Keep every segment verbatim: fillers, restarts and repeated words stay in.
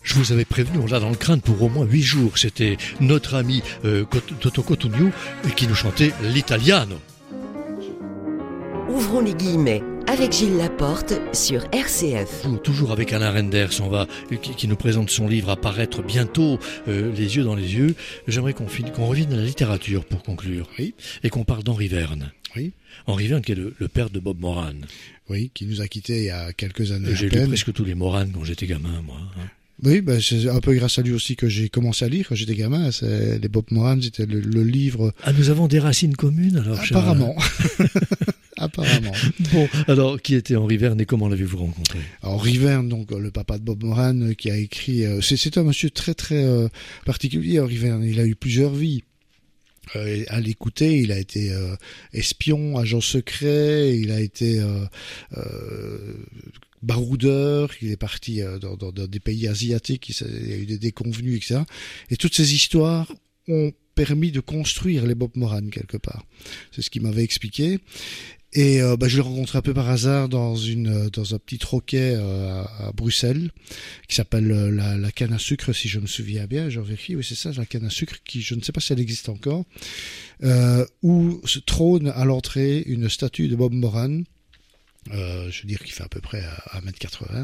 Je vous avais prévenu, on l'a dans le crâne pour au moins huit jours. C'était notre ami euh, Toto Cotugno qui nous chantait l'italiano. Ouvrons les guillemets avec Gilles Laporte sur R C F. Toujours avec Alain Renders, on va, qui, qui nous présente son livre à paraître bientôt, euh, Les yeux dans les yeux. J'aimerais qu'on, finisse, qu'on revienne à la littérature pour conclure. Oui. Et qu'on parle d'Henri Verne. Oui. Henri Verne qui est le, le père de Bob Moran. Oui, qui nous a quittés il y a quelques années. J'ai lu presque tous les Moran quand j'étais gamin, moi. Hein. Oui, ben c'est un peu grâce à lui aussi que j'ai commencé à lire quand j'étais gamin. C'est, les Bob Moran, c'était le, le livre... Ah, nous avons des racines communes alors, apparemment. Apparemment. Bon, alors, qui était Henri Verne et comment l'avez-vous rencontré? Henri Verne, donc le papa de Bob Moran, qui a écrit... Euh, c'est, c'est un monsieur très très euh, particulier, Henri Verne. Il a eu plusieurs vies. Euh, à l'écouter, il a été euh, espion, agent secret, il a été euh, euh, baroudeur, il est parti euh, dans, dans, dans des pays asiatiques, il y a eu des déconvenues, et cetera. Et toutes ces histoires ont permis de construire les Bob Moran quelque part. C'est ce qu'il m'avait expliqué. Et euh, bah, je l'ai rencontré un peu par hasard dans une dans un petit troquet euh, à, à Bruxelles qui s'appelle euh, la, la canne à sucre, si je me souviens bien. Je vérifie, oui c'est ça, la canne à sucre, qui je ne sais pas si elle existe encore, euh, où se trône à l'entrée une statue de Bob Moran. Euh, je veux dire qu'il fait à peu près un mètre quatre-vingts.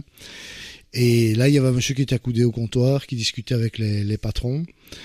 Et là, il y avait un monsieur qui était accoudé au comptoir, qui discutait avec les, les patrons.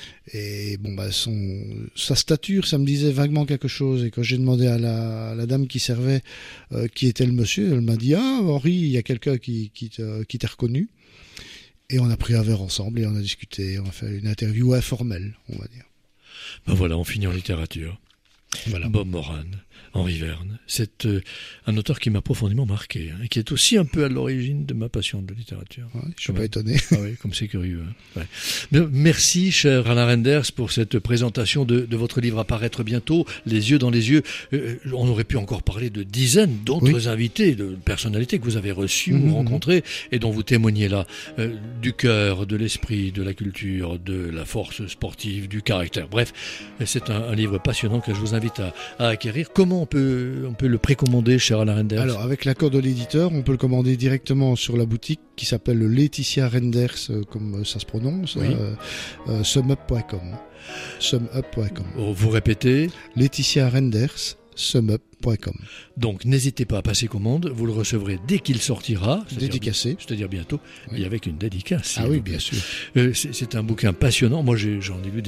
Et bon, bah, son, sa stature, ça me disait vaguement quelque chose. Et quand j'ai demandé à la, à la dame qui servait euh, qui était le monsieur, elle m'a dit « Ah, Henri, il y a quelqu'un qui, qui, te, qui t'a reconnu. » Et on a pris un verre ensemble et on a discuté. On a fait une interview informelle, on va dire. Ben voilà, on finit en littérature. Voilà. Bob Moran, Henri Verne, c'est euh, un auteur qui m'a profondément marqué, hein, et qui est aussi un peu à l'origine de ma passion de littérature. Ouais, je suis ouais. pas étonné. Ah oui, comme c'est curieux. Hein. Ouais. Bien, merci, cher Alain Renders, pour cette présentation de, de votre livre à paraître bientôt, Les yeux dans les yeux. Euh, on aurait pu encore parler de dizaines d'autres oui. invités, de personnalités que vous avez reçues mmh, ou rencontrées, et dont vous témoignez là, euh, du cœur, de l'esprit, de la culture, de la force sportive, du caractère. Bref, c'est un, un livre passionnant que je vous invite à, à acquérir. Comment on peut, on peut le précommander, cher Alain Renders? Alors, avec l'accord de l'éditeur, on peut le commander directement sur la boutique qui s'appelle Laetitia Renders, euh, comme ça se prononce, oui. euh, euh, sumup point com. sumup point com. Vous répétez? Laetitia Renders, sumup point com. Donc n'hésitez pas à passer commande, vous le recevrez dès qu'il sortira, dédicacé, c'est-à-dire bientôt, oui. Et avec une dédicace. Ah oui, bien sûr. Euh, c'est, c'est un bouquin passionnant. Moi j'ai, j'en ai lu des